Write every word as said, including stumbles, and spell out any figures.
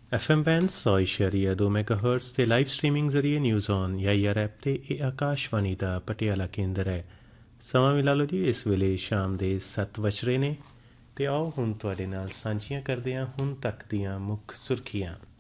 F M band ਸੌ ਇਸ਼ਾਰੀਆ ਦੋ ਮੈਗਾਹਰਟਜ਼ ਤੇ ਲਾਈਵ ਸਟ੍ਰੀਮਿੰਗ ਜ਼ਰੀਏ ਨਿਊਜ਼ ਔਨ ਜਾਂ ਯਾਰ ਐਪ ਤੇ ਇਹ ਆਕਾਸ਼ਵਾਣੀ ਦਾ ਪਟਿਆਲਾ ਕੇਂਦਰ ਹੈ। ਸਮਾਂ ਮਿਲਾ ਲਓ ਜੀ, ਇਸ ਵੇਲੇ ਸ਼ਾਮ ਦੇ ਸੱਤ ਵੱਜ ਰਹੇ ਨੇ ਤੇ ਆਓ ਹੁਣ ਤੁਹਾਡੇ ਨਾਲ ਸਾਂਝੀਆਂ ਕਰਦੇ ਹਾਂ ਹੁਣ ਤੱਕ ਦੀਆਂ ਮੁੱਖ ਸੁਰਖੀਆਂ।